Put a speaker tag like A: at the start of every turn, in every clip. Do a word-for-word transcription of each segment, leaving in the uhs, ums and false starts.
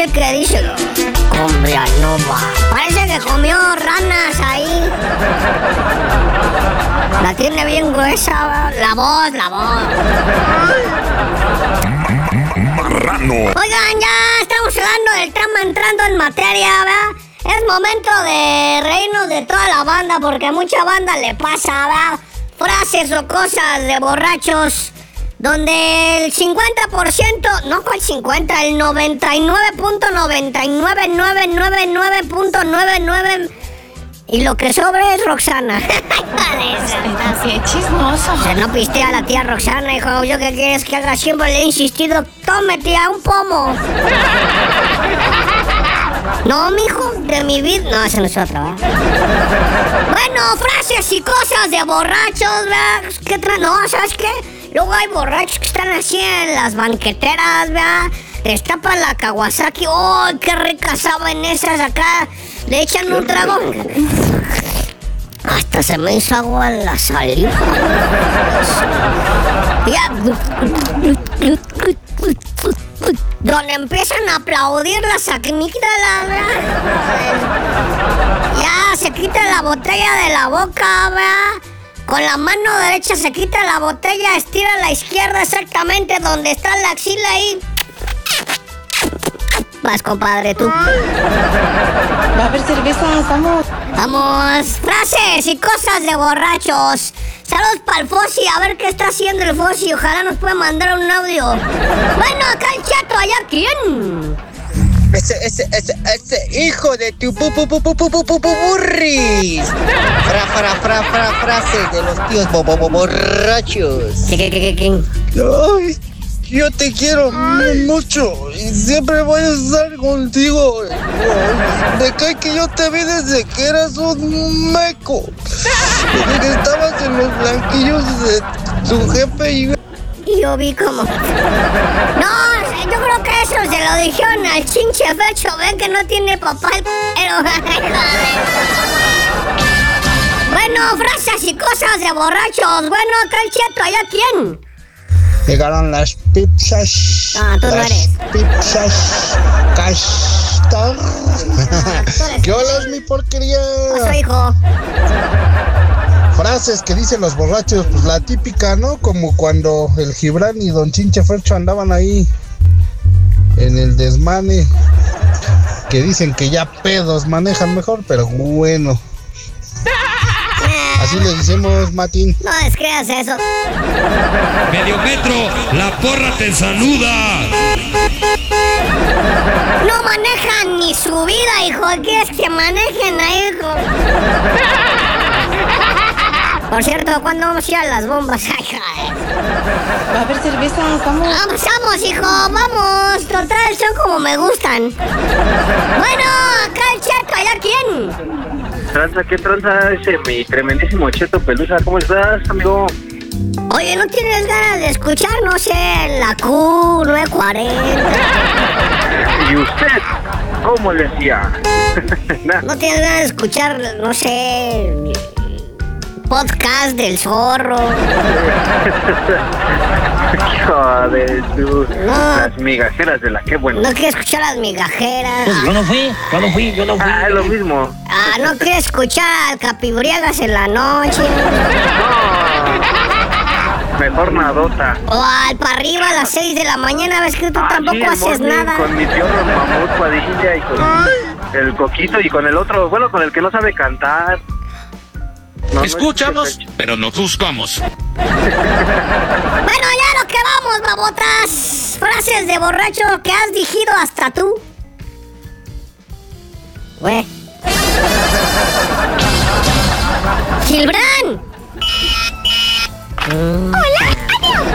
A: ese que dice cumbia nova. Parece que comió ranas ahí. La tiene bien gruesa, la voz, la voz.
B: Marrano.
A: Oigan, ya estamos hablando del trama, entrando en materia, ¿verdad? Es momento de reírnos de toda la banda, porque a mucha banda le pasa, ¿verdad? Frases o cosas de borrachos donde el cincuenta por ciento, no cuál cincuenta, el noventa y nueve punto noventa y nueve nueve nueve nueve punto noventa y nueve y lo que sobra es Roxana.
C: Qué chismoso.
A: Se no pistea a la tía Roxana, hijo. ¿Yo qué quieres que haga? Siempre le he insistido. Tome, tía, un pomo. No, mijo, de mi vida. No, esa no es otra, ¿verdad? Bueno, frases y cosas de borrachos, ¿verdad? ¿Qué tra... No, ¿sabes qué? Luego hay borrachos que están así en las banqueteras, ¿verdad? Destapan la Kawasaki. ¡Oh, qué ricas saben esas acá! Le echan un trago. Hasta se me hizo agua en la saliva. Ya. Donde empiezan a aplaudir las amígdalas, ¿verdad? Ya se quita la botella de la boca, ¿verdad? Con la mano derecha se quita la botella, estira a la izquierda exactamente donde está la axila y... Vas, compadre, tú.
C: Va a haber cerveza, vamos.
A: Vamos, frases y cosas de borrachos. Saludos para el Fossi, a ver qué está haciendo el Fossi. Ojalá nos pueda mandar un audio. Bueno, acá el chato, allá quién.
D: Ese, ese, ese, ese hijo de tu pu pu pu pu pu pu pu pu burris. Fra, fra, fra, fra, frases de los tíos bo, bo, bo, borrachos.
A: ¿Qué, qué, qué, qué?
D: Ay, yo te quiero mucho y siempre voy a estar contigo. De que que yo te vi desde que eras un meco. Desde que estabas en los blanquillos de tu jefe y...
A: Y yo vi como... No, yo creo que eso se lo dijeron al chinche fecho. Ven que no tiene papá el pero... Bueno, frases y cosas de borrachos. Bueno, acá el chato, allá quién.
D: Llegaron las pizzas.
A: Ah, tú no
D: las
A: eres.
D: Pizzas Castor. ¿Qué hola es mi porquería?
A: Paso, hijo.
D: Frases que dicen los borrachos, pues la típica, ¿no? Como cuando el Gibran y Don Chinche Fercho andaban ahí en el desmane. Que dicen que ya pedos manejan mejor, pero bueno. Así le decimos, Matín.
A: No descreas eso.
B: Medio metro, la porra te saluda.
A: No manejan ni su vida, hijo. ¿Quieres que manejen ahí, hijo? Por cierto, ¿cuándo vamos a ir a las bombas? Ay, joder.
C: Va a haber cerveza, vamos.
A: Vamos, vamos, hijo, vamos. Total, son como me gustan. Bueno, acá el chato, ¿allá quién?
E: Tranza, ¿qué tranza ese mi tremendísimo Cheto Pelusa? ¿Cómo estás, amigo?
A: Oye, ¿no tienes ganas de escuchar, no sé, la Q nueve cuarenta?
E: ¿Y usted cómo le decía?
A: ¿No tienes ganas de escuchar, no sé, podcast del zorro?
E: Joder, tú.
A: No.
E: Las migajeras de la que bueno.
A: ¿No quieres escuchar las migajeras?
F: Yo no fui, yo no fui, yo no fui.
E: Ah, es lo mismo.
A: Ah, ¿no quieres escuchar al Capibriagas en la noche?
E: No. Mejor nadota.
A: O al para arriba a las seis de la mañana, ves que tú
E: Ah,
A: tampoco
E: sí, el
A: haces
E: morning,
A: nada.
E: Con mi tío Mamut Padilla y con el Coquito y con el otro, bueno, con el que no sabe cantar. No,
B: Escuchamos,
E: no es-
B: pero nos buscamos.
A: Bueno, ya lo que vamos, babotas. Frases de borracho que has digido hasta tú. Güey. ¡Gilbrán! ¡Hola! ¡Adiós!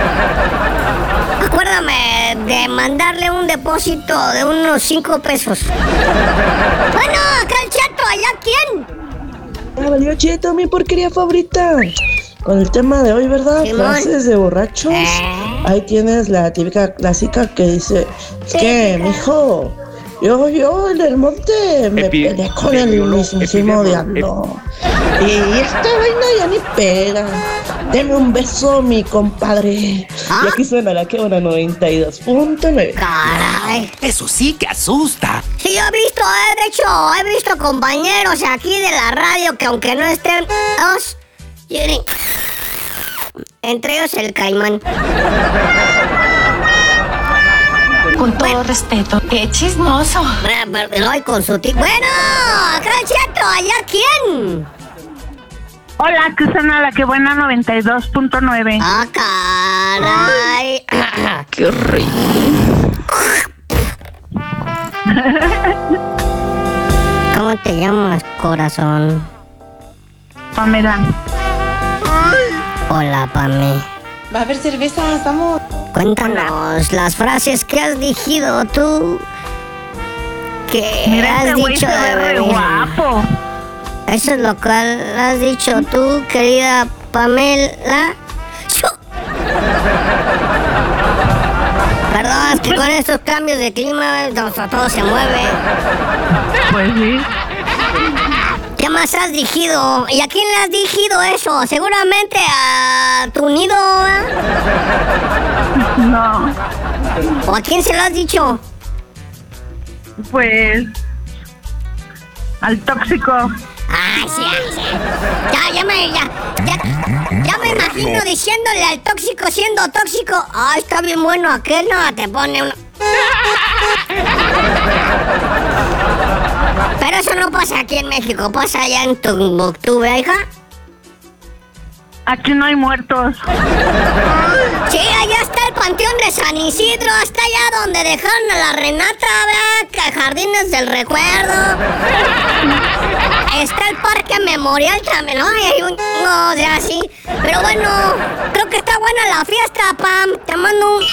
A: Acuérdame de mandarle un depósito de unos cinco pesos. Bueno, acá el chato, ¿allá quién?
G: Ah, valió cheto, mi porquería favorita. Con el tema de hoy, ¿verdad?
A: Simón.
G: Frases de borrachos.
A: Eh.
G: Ahí tienes la típica clásica que dice: ¿Qué, mijo? Yo, yo en el monte me
F: Epi-
G: peleé con el
F: epidemiolo-
G: mismísimo
F: epidemiolo-
G: diablo. Y esta vaina ya ni pega. Deme un beso, mi compadre.
A: ¿Ah?
G: Y aquí suena la que buena noventa y dos punto nueve.
A: Caray.
H: Eso sí que asusta.
A: Sí, yo he visto, eh, de hecho, he visto compañeros aquí de la radio que aunque no estén dos, tienen- entre ellos el Caimán.
C: Con todo respeto, qué chismoso.
A: Bueno, pero- pero hoy con su tipo. Bueno, acá el chato, ¿allá quién?
I: Hola, que suena la que buena noventa y dos punto nueve.
A: Ah, caray.
G: Qué rico.
A: ¿Cómo te llamas, corazón?
I: Pamela.
A: Hola, Pame.
C: Va a haber cerveza, vamos.
A: Cuéntanos las frases que has dicho tú. Que
I: Mira,
A: has
I: este güey se
A: dicho de
I: ve re
A: venir.
I: guapo.
A: Eso es lo que has dicho tú, querida Pamela. Chu. Perdón, es que con estos cambios de clima todo, todo se mueve.
I: Pues sí.
A: ¿Qué más has dicho? ¿Y a quién le has dicho eso? Seguramente a tu nido, ¿eh?
I: No,
A: ¿O a quién se lo has dicho?
I: pues al tóxico.
A: Ah, sí, sí. Ya, ya me, ya, ya, ya me imagino diciéndole al tóxico siendo tóxico. Ay, está bien bueno aquel, no, te pone uno. Pero eso no pasa aquí en México, pasa allá en Timbuktu, ¿eh, hija?
I: Aquí no hay muertos.
A: Sí, allá está el Panteón de San Isidro, hasta allá donde dejaron a la Renata, ¿verdad? Que Jardines del Recuerdo. Está el Parque Memorial también, ¿no? Hay un... No, ya sí. Pero bueno, creo que está buena la fiesta, Pam. Te mando un...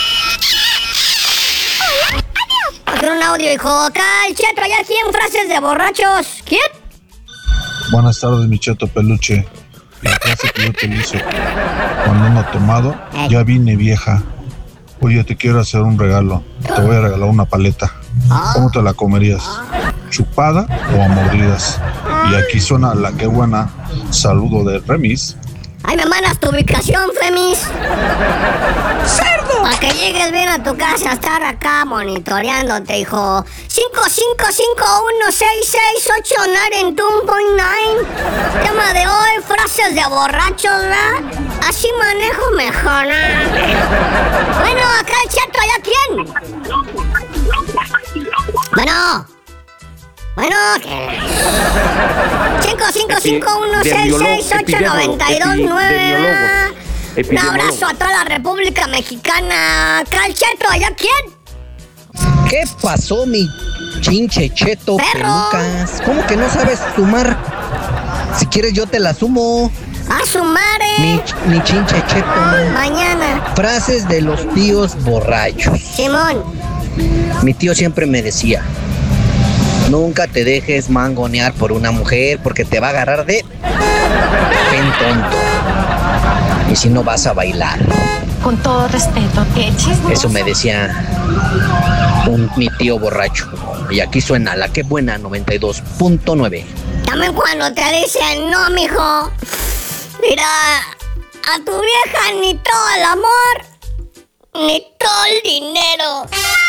A: Otro un audio, hijo. Acá el Cheto, allá cien frases de borrachos. ¿Quién?
J: Buenas tardes, mi Cheto Peluche. La frase que yo utilizo cuando ando tomado, ya vine vieja. Oye, te quiero hacer un regalo. Te voy a regalar una paleta. ¿Cómo te la comerías? ¿Chupada o a mordidas? Y aquí suena la que buena. Saludo de Remis.
A: Ay, me mandas tu ubicación, Femis. ¡Cerdo! Para que llegues bien a tu casa a estar acá monitoreándote, hijo. cinco cinco cinco uno seis seis ocho nueve dos nueve. Tema de hoy, frases de borrachos, ¿verdad? Así manejo mejor, ¿eh? Bueno, acá el chato, ¿allá quién? Bueno. Bueno, ¿qué? cinco cinco cinco uno seis seis ocho nueve dos nueve. Un abrazo a toda la República Mexicana. Acá el Cheto, ¿allá quién?
K: ¿Qué pasó, mi chinche cheto
A: Perro.
K: pelucas? ¿Cómo que no sabes sumar? Si quieres yo te la sumo.
A: A su madre.
K: Mi, mi chinche cheto.
A: Mañana.
K: Frases de los tíos borrachos.
A: Simón.
K: Mi tío siempre me decía: nunca te dejes mangonear por una mujer porque te va a agarrar de pen tonto. Y si no vas a bailar.
C: Con todo respeto, qué chismoso.
K: Eso me decía un, mi tío borracho. Y aquí suena la que buena noventa y dos punto nueve.
A: También cuando te dicen, no, mijo. Mira, a tu vieja ni todo el amor, ni todo el dinero.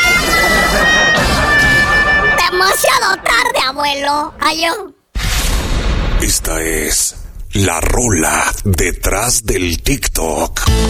A: Demasiado tarde, abuelo. Ayo.
L: Esta es la rola detrás del TikTok.